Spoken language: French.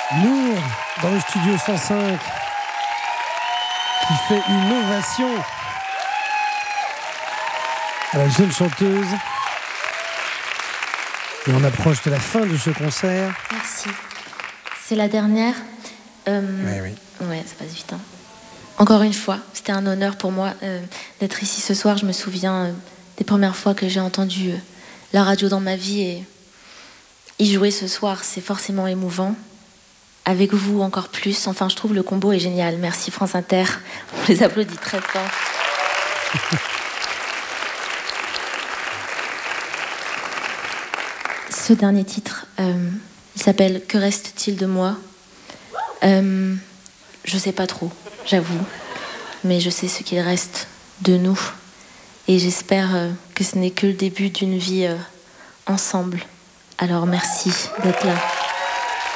Nour, dans le studio 105, qui fait une ovation à la jeune chanteuse. Et on approche de la fin de ce concert. Merci. C'est la dernière. Oui. Ouais, ça passe vite. Hein. Encore une fois, c'était un honneur pour moi d'être ici ce soir. Je me souviens des premières fois que j'ai entendu la radio dans ma vie et y jouer ce soir, c'est forcément émouvant. Avec vous encore plus. Enfin, je trouve le combo est génial. Merci France Inter. On les applaudit très fort. Ce dernier titre, il s'appelle « Que reste-t-il de moi ?» Je sais pas trop, j'avoue. Mais je sais ce qu'il reste de nous. Et j'espère que ce n'est que le début d'une vie ensemble. Alors merci d'être là.